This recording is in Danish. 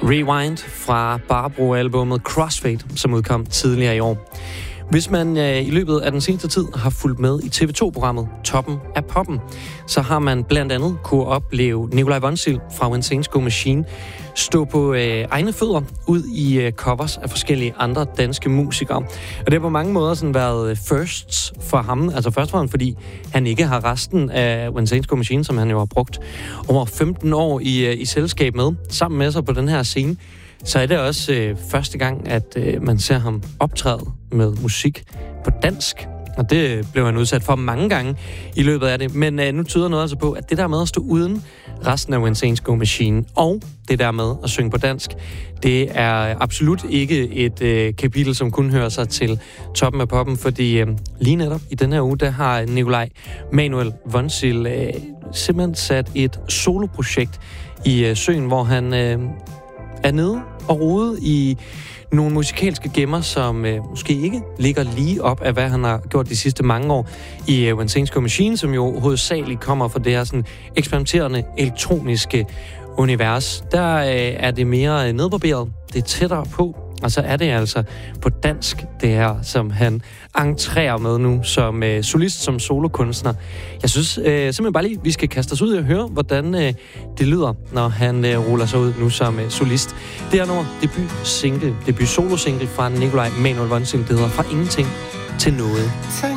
Rewind fra Barbro-albummet Crossfade, som udkom tidligere i år. Hvis man i løbet af den seneste tid har fulgt med i TV2-programmet Toppen af Poppen, så har man blandt andet kunne opleve Nikolaj Vonsild fra When Saints Go Machine stå på egne fødder ud i covers af forskellige andre danske musikere. Og det har på mange måder sådan været firsts for ham. Altså først og fremmest, fordi han ikke har resten af When Saints Go Machine, som han jo har brugt over 15 år i selskab med, sammen med sig på den her scene. Så er det også første gang, at man ser ham optræde med musik på dansk. Og det blev han udsat for mange gange i løbet af det. Men nu tyder noget altså på, at det der med at stå uden resten af When Saints Go Machine, og det der med at synge på dansk, det er absolut ikke et kapitel, som kun hører sig til Toppen af Poppen. Fordi lige netop i den her uge, der har Nikolaj Manuel Vonsild simpelthen sat et soloprojekt i søen, hvor han er nede og rode i nogle musikalske gemmer, som måske ikke ligger lige op af, hvad han har gjort de sidste mange år i When Saints Go Machine, som jo hovedsageligt kommer fra det her sådan eksperimenterende elektroniske univers. Der er det mere nedbarberet, det er tættere på, og så er det altså på dansk, det her, som han entrerer med nu som solist, som solokunstner. Jeg synes simpelthen bare lige, vi skal kaste os ud og høre, hvordan det lyder, når han ruller sig ud nu som solist. Det er nu debut solo-single fra Nikolaj Manuel Vonsild, det hedder Fra Ingenting til Noget.